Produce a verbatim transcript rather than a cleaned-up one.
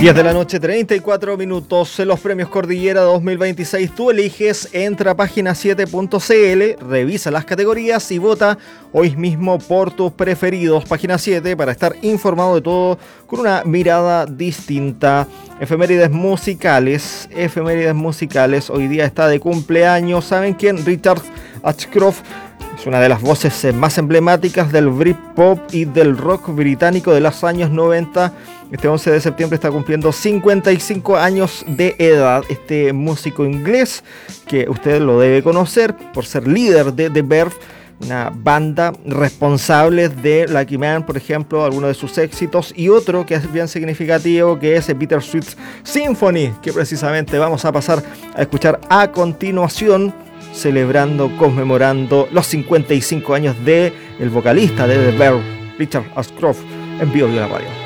diez de la noche, treinta y cuatro minutos. En los premios Cordillera dos mil veintiséis tú eliges, entra a página siete punto c l, revisa las categorías y vota hoy mismo por tus preferidos. Página siete para estar informado de todo con una mirada distinta. Efemérides musicales, efemérides musicales. Hoy día está de cumpleaños. ¿Saben quién? Richard Ashcroft. Es una de las voces más emblemáticas del Britpop y del rock británico de los años noventa. Este once de septiembre está cumpliendo cincuenta y cinco años de edad. Este músico inglés que usted lo debe conocer por ser líder de The Verve, una banda responsable de Lucky Man, por ejemplo, algunos de sus éxitos, y otro que es bien significativo, que es Bittersweet Symphony, que precisamente vamos a pasar a escuchar a continuación, celebrando, conmemorando los cincuenta y cinco años de el vocalista de The Verve, Richard Ashcroft, en Bio Bio la Radio.